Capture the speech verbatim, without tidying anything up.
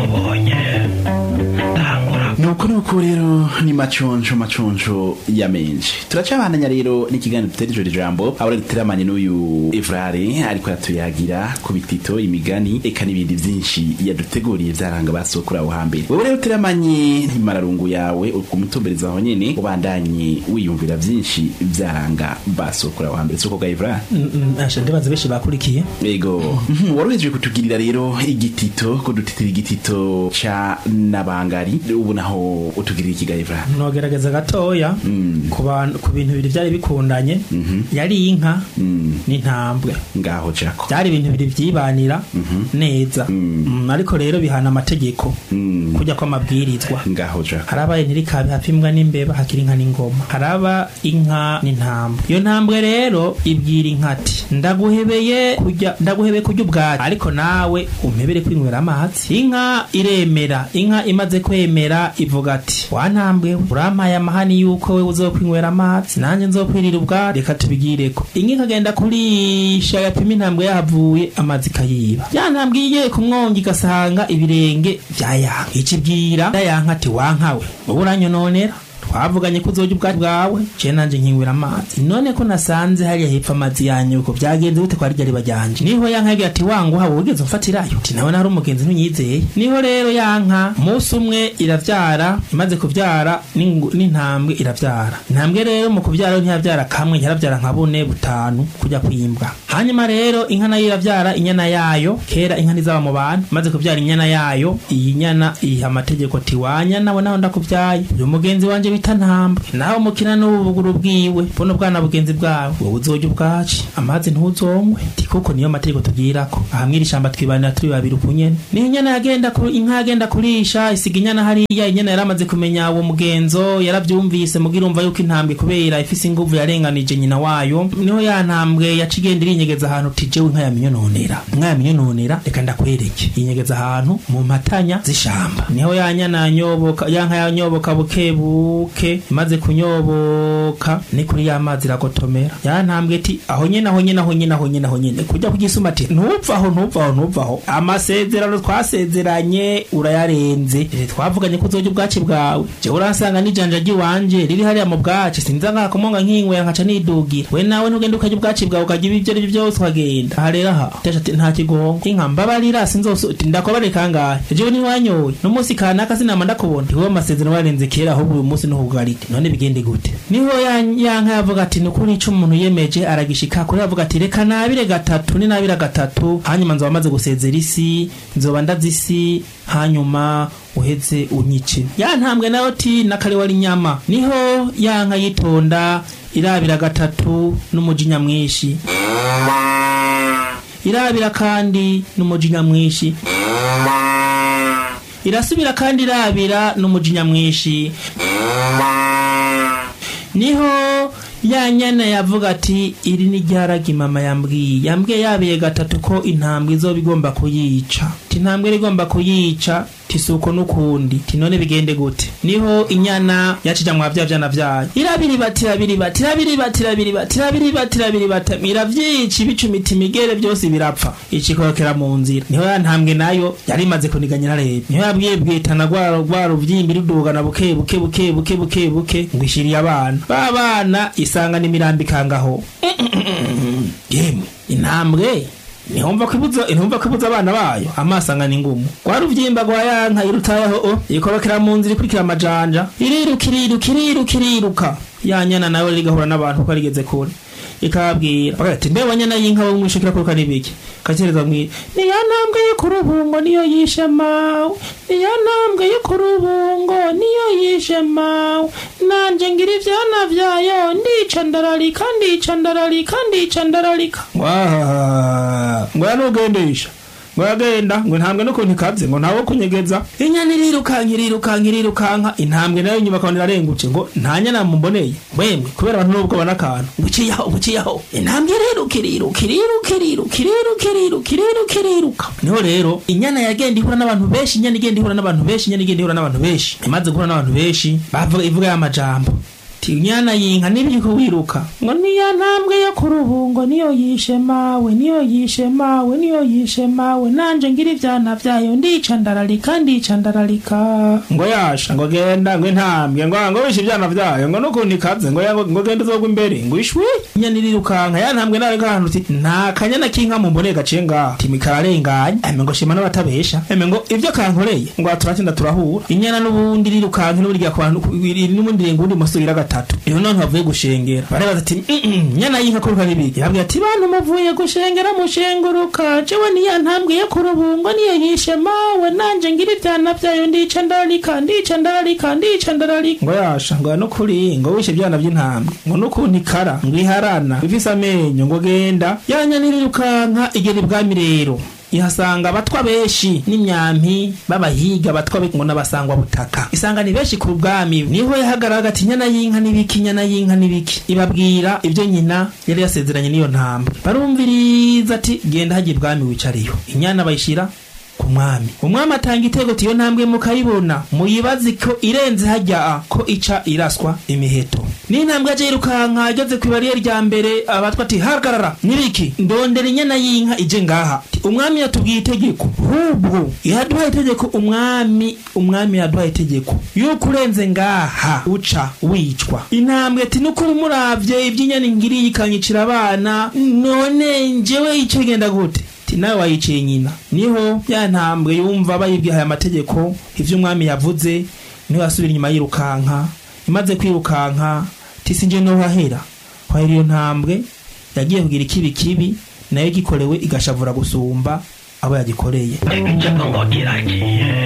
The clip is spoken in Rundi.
ndamubonye ndangura nuko nuko rero ni machoncho machoncho ya menshi turacabandanya rero n'ikiganiro tutera ijoro ijambo abari giteramanye n'uyu Evrare ariko yatuyagira ku bitito imigani eka n'ibindi byinshi yaduteguriye byaranga basokura aho hambere wowe rero uteramanye n'imararungu yawe ukumutumbereza aho nyene ubandanye wiyumvira byinshi byaranga basokura aho hambere soko ga Evrare asha ndibaza beshi bakurikiye ego waruheje kutugirira rero igitito ko dutitira igitito cha nabangari ubu naho utugirira ikiga Evrare nogerageza gatoya ku bantu ku bintu biri byari bikundanye yari inka n'intambwe ngaho jako byari ibintu biri byibanira neza ariko rero bihana amategeko kujya kwa mabwirizwa ngaho jako harabaye ntirikabe hapimbwa n'imbeba hakiri inka n'ingoma haraba inka n'intambwe iyo ntambwe rero ibwira inkati ndaguhebeye kujya ndaguhebeye kujya ubwati ariko nawe umpebere kwinywera amazi inka iremera inka imaze kwemera ivuga ati wantambwe urampaye amahani yuko we uzokwinywera amazi nanje nzokwirira ubwati reka tubigireko inka ikagenda kurisha yapima intambwe yahavuye amazi kayiba ya ntambwe igiye kumwonga igasanga ibirenge byayanka ikibwira yayanka ati wankawe ubu uranyononera twavuganye ko uzoja ubwati bwawe je nanje nkinywera amazi none ko nasanze hariya hepfa amazi yanyu uko byagenze gute kwa rya ribajyanje niho yanka ati wangu habo ugeze umfatirayo ati nawe nari umugenzi ntunyizeye niho rero yanka musi umwe iravyara imaze kuvyara n'intambwe iravyara intambwe rero mu kuvyara ntiyavyara kamwe yaravyara nka bune butanu kujya kwimbwa hanyuma rero inka nayo iravyara inyana yayo kera inka nizaba mu bantu maze kuvyara inyana yayo iyi nyana iha amategeko ati wanya nawe naho ndakuvyaye uyu mugenzi wanje bita ntambwe naho mukina n'ubuguru bwiwe bono bwana bugenzi bwawe wowe uzoja ubwaci amazi ntuzongwe kuko niyo mategeko tugirako ahamwira ishamba twibanira turi babiri ukunyene ni inyana yagenda ku inka yagenda kurisha isiga inyana hariya inyana yaramaze kumenya uwo mugenzo yaravyumvise mugira umva yuko intambwe kubera ifise inguvu yarenganije nyina wayo niho ya ntambwe yacigenda irinyegeza ahantu tijewe inka yaminyononera inka yaminyononera reka ndakwereke inyegeza ahantu mu mpatanya z'ishamba niho ya nyana nyoboka ya nka yanyoboka bukebu ke imaze kunyoboka ni kuri ya mazi ragotomera ya ntambwe ati aho nyene aho nyene aho nyene aho nyene aho nyene kujya kugisuma ati ntupfaho ntupfaho ntupfaho amasezerano twasezeranye urayarenze twavuganye ko uzoja ubwaci bwawe je urasanga n'ijanja giwanje riri hariya mu bwaci sinza ngakomonga nkinkwe nkaca nidugira we nawe ntugende ukaje ubwaci bwawe ukagira ibyo ari byose ukagenda harera ha tashati nta kigongo inka mbabarira sinzose ndakobare kangahe je ni wanyoye no musi kanaka sinama ndakubona iwo amasezerano warenze kera ahubwo uyu musi nuhugarite none bigende gute niho yanka yavuga ati nukuri ico umuntu yemeje aragishika kuri yavuga ati reka nabire gatatu ni nabira gatatu hanyuma nzo bamaze gusezera isi nzoba ndazisi hanyuma uheze unyice ya ntambwe nayo ati nakare wari nyama niho yanka yitonda irabira gatatu n'umujinya mwinshi irabira kandi n'umujinya mwinshi irasubira kandi irabira n'umujinya mwinshi niho ya nyana yavuga ati iri ni ryaragi mama yambwiye yambwiye yabiye gatatu ko intambwe izo bigomba kuyica intambwe rigomba kuyica tisuko nukundi tinone bigende gute niho inyana yacija mwavya vyana vyayo irabiri batira biri batira biri batira biri batira biri batira biri batira iravyici bicumita imigere byose birapfa ikikorokera mu nzira niho ya ntambwe nayo yari imaze kuniganyira rero niho yabwiye bwitana gwaro gwaro vyimbi ridugana buke buke buke buke buke buke ngwishiriye abana babana isanga n'imirambi kangaho yemwe intambwe nihomba kwibuza intumva kwibuza abana bayo amasangana ingumu kwaruvyimba gwa yanka irutayeho o ikorokera mu nzira ikurikira amajanja irirukiriru kiriru kiriruka yanyana nawe rigahura n'abantu ko rigeze kure ikabwira bagati mbe wanyana y'inka wo mwishikira kuruka nibiki kacereza mwi ni ya ntambwe yo kurubungo niyo yishe mawe ni ya ntambwe yo kurubungo niyo yishe mawe nanje ngira ivyana vyayo ndica ndararika ndica ndararika ndica ndararika wa ngwa nugendesha ngwagenda ngo ntambwe no kuntikabye ngo nawo kunyegeza inyana iriruka nkiriruka nkiriruka intambwe nayo nyuma kandi arengutse ngo ntanya mumboneye wemwe kubera abantu nubwo banakana ubuciyaho ubuciyaho intambwe rero kiriru kiriru kiriru kiriru kiriru kiriru kiriruka niho rero inyana yagenda ihura n'abantu benshi inyana igenda ihura n'abantu benshi inyana igenda ihura n'abantu benshi imaze guhura n'abantu benshi bavuga ivuga y'amajambo ti inyana y'inka nibiko wiruka ngo niya ntambwe yo ku rubungo niyo yishe mawe niyo yishe mawe niyo yishe mawe nanje ngira ivyana vyayo ndica ndararika ndica ndararika ngo yasha ngo genda ngo intambwe ngo ngo wishe ivyana vyayo ngo nukundi kaze ngo ngo genda uzogwa imbere ngo ishwi inyana irirukanka ya ntambwe nareka ahantu ti nta kanyana k'inka mu mbone gacenga timikararenganye eme ngo shima n'abatabesha eme ngo ivyo kankoreye ngo aturatinda turahura inyana n'ubundi rirukanka n'uburya kwantu n'ubundi rengundi musubira gatatu iyo none bavuye gushengera barabaza ati nyana y'inka kuruka nibiki yabwiye ati bantu muvuye gushengera mushenguruka jewe niya ntambwe yo kurubungo niyo yishe mawe nanje ngira ivyana vyayo ndica ndararika ndica ndararika ndica ndararika ngo yasha ngo no kuri ngo wishe ivyana vy'intambwe ngo nukunti kara ngo iharana bifise amenyo ngo genda yanyanirirukanka igera ibwami rero ihasanga abatwa beshi n'imyampi babahiga batwa ngo nabasangwa butaka isanga ni beshi ku rubwami niho yahagarara ati nyana y'inka nibiki nyana y'inka nibiki ibabwira ivyo nyina yari yasezeranye niyo ntambwe barumviriza ati genda haje ibwami wicariyo inyana bayishira ku mwami umwami atanga itego tiyo ntambwe mukayibona muyibazi ko irenze hajya ko ica iraswa imiheto ni ntambwe aje irukanka ageze ku ibariye rya mbere abatwa ati hagarara nibiki ndondera inyana y'inka ije ngaha umwami yatubwiye itegeko hubwo yaduhaye itegeko umwami umwami yaduhaye itegeko yuko urenze ngaha uca wicwa intambwe ati nukuri muravye ivy'inyana ngiri ikanyicira abana none njewe ico genda gute nawe wayiciye nyina niho ya ntambwe yumva bayibwiye aya mategeko ivyo umwami yavuze niho asubira inyuma yirukanka imaze kwirukanka tisinje no hahera hahera iyo ntambwe yagiye kugira ikibi kibi nayo gikorewe igashavura gusumba abo yagikoreye